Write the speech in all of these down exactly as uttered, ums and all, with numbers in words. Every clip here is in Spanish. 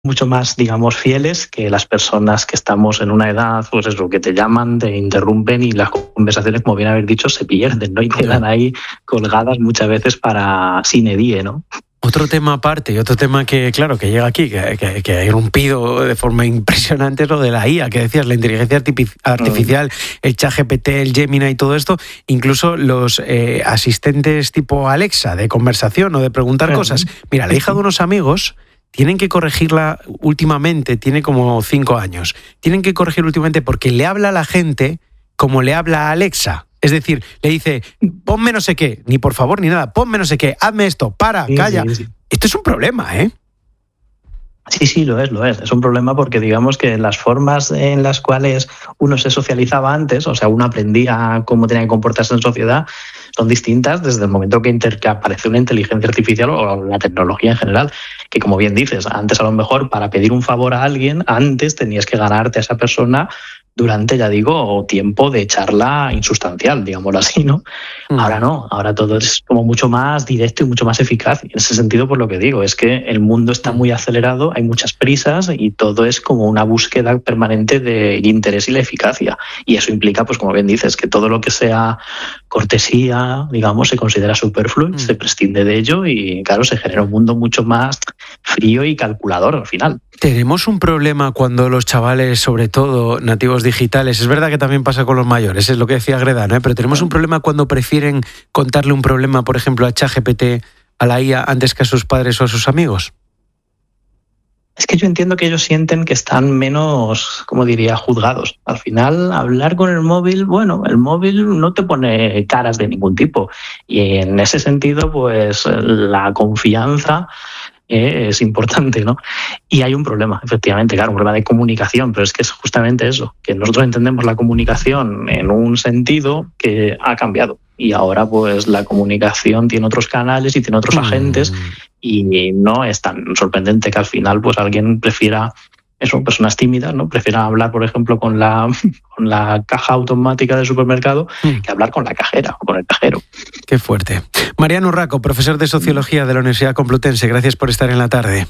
mucho más, digamos, fieles que las personas que estamos en una edad, pues eso, que te llaman, te interrumpen y las conversaciones, como bien habéis dicho, se pierden, ¿no? Y quedan ahí colgadas muchas veces para sine die, ¿no? Otro tema aparte, y otro tema que, claro, que llega aquí, que, que, que ha irrumpido de forma impresionante, es lo de la I A, que decías, la inteligencia artificial, mm. el ChatGPT, el Gemini y todo esto, incluso los eh, asistentes tipo Alexa, de conversación o de preguntar mm. cosas. Mira, la hija de unos amigos tienen que corregirla últimamente, tiene como cinco años, tienen que corregir últimamente porque le habla a la gente como le habla a Alexa. Es decir, le dice, ponme no sé qué, ni por favor ni nada, ponme no sé qué, hazme esto, para, sí, calla. Sí, sí. Esto es un problema, ¿eh? Sí, sí, lo es, lo es. Es un problema porque digamos que las formas en las cuales uno se socializaba antes, o sea, uno aprendía cómo tenía que comportarse en sociedad, son distintas desde el momento que, inter- que aparece una inteligencia artificial o la tecnología en general, que como bien dices, antes a lo mejor para pedir un favor a alguien, antes tenías que ganarte a esa persona durante, ya digo, tiempo de charla insustancial, digámoslo así, ¿no? Mm. Ahora no, ahora todo es como mucho más directo y mucho más eficaz. Y en ese sentido, pues lo que digo, es que el mundo está muy acelerado, hay muchas prisas y todo es como una búsqueda permanente del interés y la eficacia. Y eso implica, pues como bien dices, que todo lo que sea cortesía, digamos, se considera superfluo, mm. se prescinde de ello y, claro, se genera un mundo mucho más frío y calculador al final. Tenemos un problema cuando los chavales, sobre todo nativos digitales, es verdad que también pasa con los mayores, es lo que decía Gredano, ¿eh? Pero tenemos un problema cuando prefieren contarle un problema, por ejemplo, a ChatGPT, a la I A, antes que a sus padres o a sus amigos. Es que yo entiendo que ellos sienten que están menos, como diría, juzgados. Al final, hablar con el móvil, bueno, el móvil no te pone caras de ningún tipo. Y en ese sentido, pues la confianza es importante, ¿no? Y hay un problema, efectivamente, claro, un problema de comunicación, pero es que es justamente eso, que nosotros entendemos la comunicación en un sentido que ha cambiado. Y ahora, pues, la comunicación tiene otros canales y tiene otros mm. agentes y no es tan sorprendente que al final, pues, alguien prefiera eso, personas tímidas, ¿no? Prefieren hablar, por ejemplo, con la, con la caja automática del supermercado mm. que hablar con la cajera o con el cajero. Qué fuerte. Mariano Urraco, profesor de Sociología de la Universidad Complutense, gracias por estar en la tarde.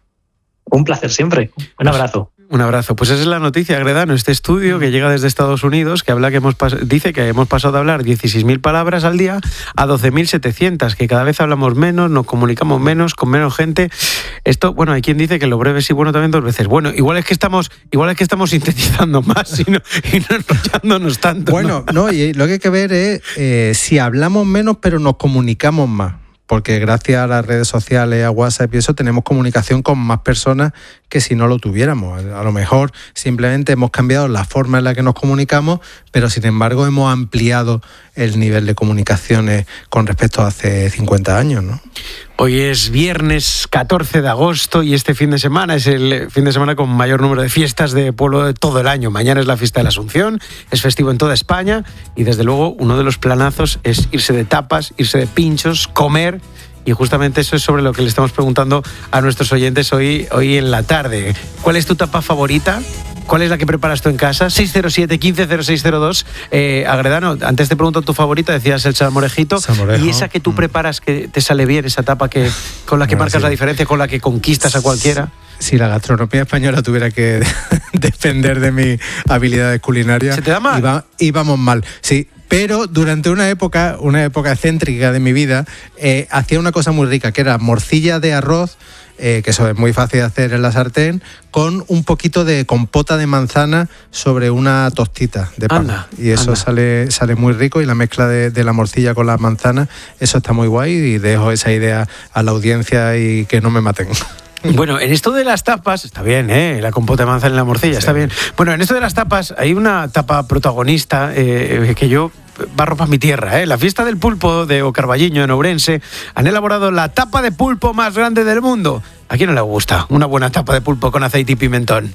Un placer siempre. Un abrazo. Un abrazo. Pues esa es la noticia, Gredano, este estudio que llega desde Estados Unidos, que habla que hemos pas- dice que hemos pasado de hablar dieciséis mil palabras al día a doce mil setecientas, que cada vez hablamos menos, nos comunicamos menos, con menos gente. Esto, bueno, hay quien dice que lo breve es y bueno también dos veces. Bueno, igual es que estamos, igual es que estamos sintetizando más y no, y no enrollándonos tanto. Bueno, no, no y lo que hay que ver es eh, si hablamos menos pero nos comunicamos más. Porque gracias a las redes sociales, a WhatsApp y eso, tenemos comunicación con más personas que si no lo tuviéramos. A lo mejor simplemente hemos cambiado la forma en la que nos comunicamos, pero sin embargo hemos ampliado el nivel de comunicaciones con respecto a hace cincuenta años, ¿no? Hoy es viernes catorce de agosto y este fin de semana es el fin de semana con mayor número de fiestas de pueblo de todo el año. Mañana es la fiesta de la Asunción, es festivo en toda España y desde luego uno de los planazos es irse de tapas, irse de pinchos, comer. Y justamente eso es sobre lo que le estamos preguntando a nuestros oyentes hoy, hoy en la tarde. ¿Cuál es tu tapa favorita? ¿Cuál es la que preparas tú en casa? seis cero siete, uno cinco cero seis cero dos. Eh, Agredano, antes te pregunto tu favorita, decías el salmorejito. Salmorejo. Y esa que tú preparas, que te sale bien, esa tapa que con la que bueno, marcas sí. la diferencia, con la que conquistas a cualquiera. Si la gastronomía española tuviera que depender de mis habilidades culinarias, ¿se te da mal? Iba, íbamos mal, sí. Pero durante una época, una época céntrica de mi vida, eh, hacía una cosa muy rica, que era morcilla de arroz, eh, que eso es muy fácil de hacer en la sartén, con un poquito de compota de manzana sobre una tostita de pan. Anda, y eso sale, sale muy rico, y la mezcla de, de la morcilla con la manzana, eso está muy guay, y dejo esa idea a la audiencia y que no me maten. Bueno, en esto de las tapas, está bien, ¿eh? La compota de manzana en la morcilla, sí. Está bien. Bueno, en esto de las tapas, hay una tapa protagonista eh, que yo barro para mi tierra, ¿eh? La fiesta del pulpo de Ocarballiño, en Ourense, han elaborado la tapa de pulpo más grande del mundo. ¿A quién no le gusta una buena tapa de pulpo con aceite y pimentón?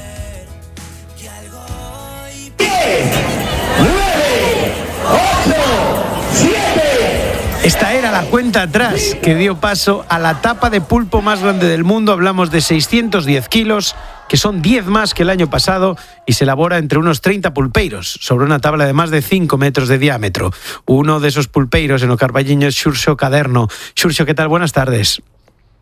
Esta era la cuenta atrás que dio paso a la tapa de pulpo más grande del mundo. Hablamos de seiscientos diez kilos, que son diez más que el año pasado, y se elabora entre unos treinta pulpeiros sobre una tabla de más de cinco metros de diámetro. Uno de esos pulpeiros en Ocarballiño es Xurxo Caderno. Xurxo, ¿qué tal? Buenas tardes.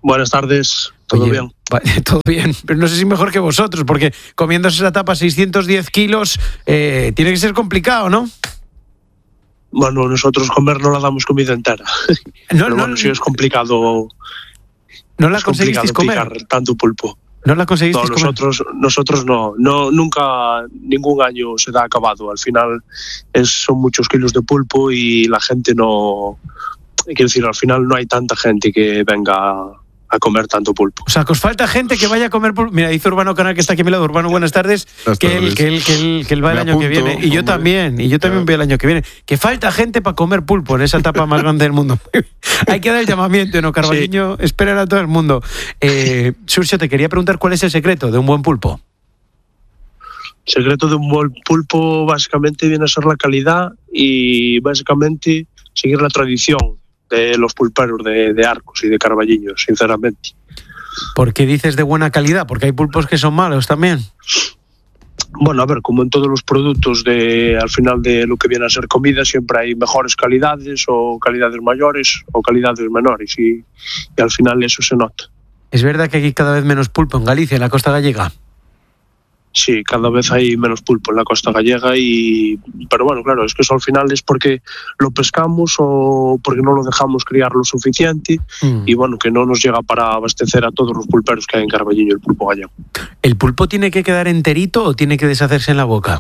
Buenas tardes, ¿todo Oye, bien? Todo bien, pero no sé si mejor que vosotros, porque comiéndose esa tapa seiscientos diez kilos, eh, tiene que ser complicado, ¿no? Bueno, nosotros comer no la damos comida entera. No, pero no, bueno, sí es complicado. ¿No la es conseguisteis complicado comer? picar tanto pulpo. ¿No la conseguisteis No, comer? nosotros, nosotros no, no, nunca, ningún año se da acabado. Al final es, son muchos kilos de pulpo y la gente no, quiero decir, al final no hay tanta gente que venga a comer tanto pulpo. O sea, que os falta gente que vaya a comer pulpo. Mira, dice Urbano Canal, que está aquí a mi lado. Urbano, buenas tardes. Buenas que, tardes. él, que, él, que, él, que él va el Me año apunto, que viene. Y yo hombre. también. Y yo también Ya. voy el año que viene. Que falta gente para comer pulpo en esa etapa más grande del mundo. Hay que dar el llamamiento, ¿no, Carballiño? Sí. Esperan a todo el mundo. Eh, Xurxo, te quería preguntar cuál es el secreto de un buen pulpo. El secreto de un buen pulpo básicamente viene a ser la calidad y básicamente seguir la tradición de los pulperos de, de Arcos y de Carballiño, sinceramente. ¿Por qué dices de buena calidad? Porque hay pulpos que son malos también. Bueno, a ver, como en todos los productos de, al final de lo que viene a ser comida, siempre hay mejores calidades o calidades mayores o calidades menores y, y al final eso se nota. ¿Es verdad que aquí cada vez menos pulpo en Galicia, en la costa gallega? Sí, cada vez hay menos pulpo en la costa gallega y, pero bueno, claro, es que eso al final es porque lo pescamos o porque no lo dejamos criar lo suficiente mm. y bueno, que no nos llega para abastecer a todos los pulperos que hay en Carballiño el pulpo gallego. ¿El pulpo tiene que quedar enterito o tiene que deshacerse en la boca?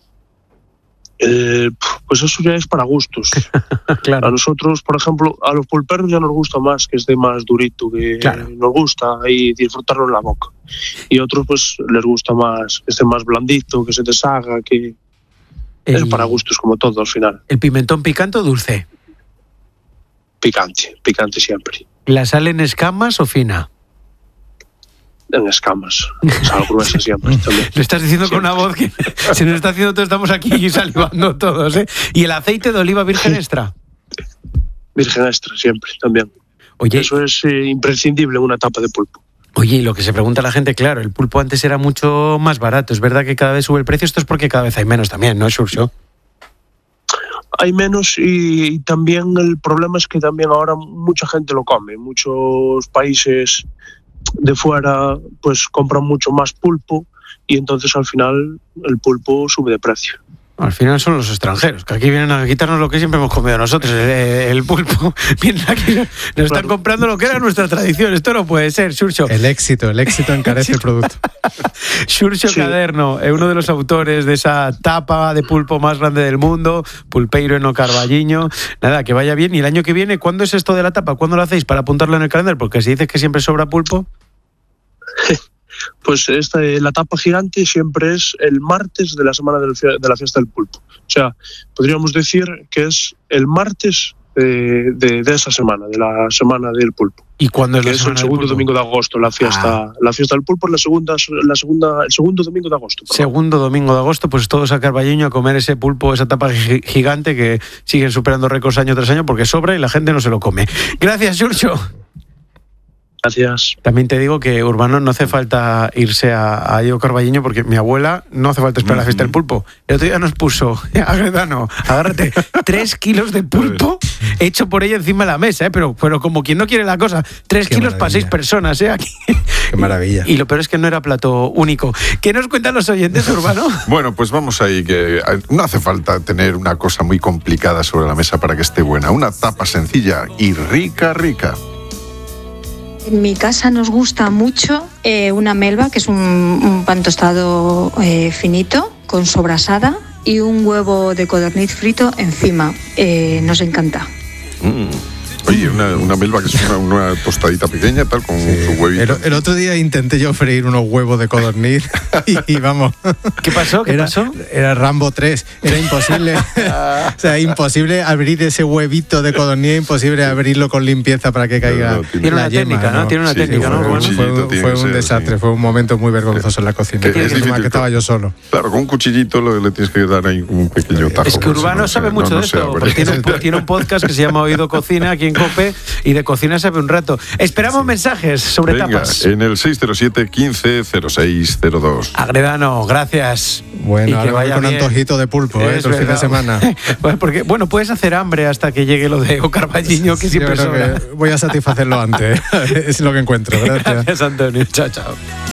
Eh, pues eso ya es para gustos. Claro. A nosotros, por ejemplo, a los pulperos ya nos gusta más que esté más durito, que claro. nos gusta ahí disfrutarlo en la boca. Y a otros pues les gusta más que esté más blandito, que se deshaga, que el, es para gustos como todo al final. ¿El pimentón picante o dulce? Picante, picante siempre. ¿La sal en escamas o fina? En escamas, sal gruesa siempre también. Lo estás diciendo siempre. Con una voz que se nos está haciendo, todos estamos aquí salivando todos, ¿eh? ¿Y el aceite de oliva virgen extra? Virgen extra, siempre, también. Oye, eso es eh, imprescindible en una tapa de pulpo. Oye, y lo que se pregunta la gente, claro, el pulpo antes era mucho más barato. ¿Es verdad que cada vez sube el precio? Esto es porque cada vez hay menos también, ¿no, Xurxo? Hay menos y, y también el problema es que también ahora mucha gente lo come. Muchos países de fuera pues compran mucho más pulpo y entonces al final el pulpo sube de precio. Al final son los extranjeros, que aquí vienen a quitarnos lo que siempre hemos comido nosotros, el, el pulpo. Vienen aquí, nos están claro. comprando lo que era nuestra tradición. Esto no puede ser, Xurxo. El éxito, el éxito encarece el producto. Xurxo sí. Caderno, es uno de los autores de esa tapa de pulpo más grande del mundo, Pulpeiro en o Carballiño. Nada, que vaya bien. Y el año que viene, ¿cuándo es esto de la tapa? ¿Cuándo lo hacéis para apuntarlo en el calendario? Porque si dices que siempre sobra pulpo... Pues esta, la tapa gigante siempre es el martes de la semana del, de la fiesta del pulpo. O sea, podríamos decir que es el martes de, de, de esa semana, de la semana del pulpo. ¿Y cuándo es que la es semana el segundo del pulpo? domingo de agosto, la fiesta, ah. la fiesta del pulpo es la segunda, la segunda, el segundo domingo de agosto. Perdón. Segundo domingo de agosto, pues todos a Carballiño a comer ese pulpo, esa tapa gigante que siguen superando récords año tras año porque sobra y la gente no se lo come. Gracias, Xurxo. Gracias. También te digo que Urbano no hace falta irse a, a Diego Carballiño porque mi abuela no hace falta esperar mm-hmm. la fiesta del pulpo. El otro día nos puso, Agredano, agárrate, tres kilos de pulpo hecho por ella encima de la mesa, ¿eh? pero, pero como quien no quiere la cosa, tres Qué kilos maravilla. Para seis personas, ¿eh? Aquí. Qué maravilla. Y, y lo peor es que no era plato único. ¿Qué nos cuentan los oyentes, Urbano? Bueno, pues vamos ahí, que no hace falta tener una cosa muy complicada sobre la mesa para que esté buena. Una tapa sencilla y rica, rica. En mi casa nos gusta mucho eh, una melva, que es un, un pan tostado eh, finito, con sobrasada y un huevo de codorniz frito encima. Eh, nos encanta. Mm. Oye, una, una melva que es una, una tostadita pequeña, tal, con sí. su huevito. El, el otro día intenté yo freír unos huevos de codorniz y, y vamos. ¿Qué pasó? ¿Qué era, pasó? Era Rambo tres. Era imposible. O sea, imposible abrir ese huevito de codorniz, imposible abrirlo con limpieza para que caiga. No, no, tiene una yema, técnica, ¿no? ¿no? Tiene una sí, técnica, ¿no? Fue, fue, fue, fue un desastre, sí. Fue un momento muy vergonzoso en la cocina. Que, es difícil, que estaba yo solo. Claro, con un cuchillito le, le tienes que dar ahí un pequeño tajo. Es que Urbano no sabe sé, mucho no, de no esto, sé, porque tiene un, tiene un podcast que se llama Oído Cocina aquí en COPE y de cocina sabe un rato. Esperamos sí. mensajes sobre Venga, tapas. En el seis cero siete, quince, cero seis cero dos. Agredano, gracias. Bueno, y que vaya con bien. antojito de pulpo, ¿eh? Todo el fin de semana. Bueno, porque, bueno, puedes hacer hambre hasta que llegue lo de Ocarballiño, que Sí, siempre sobra. Voy a satisfacerlo antes. Es lo que encuentro. Gracias. Gracias, Antonio. Chao, chao.